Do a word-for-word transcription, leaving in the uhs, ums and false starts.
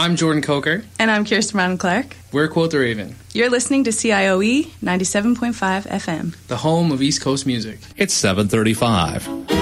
I'm Jordan Coker. And I'm Kirsten Brown Clark. We're Quote the Raven. You're listening to C I O E ninety-seven point five F M. The home of East Coast music. It's seven thirty-five.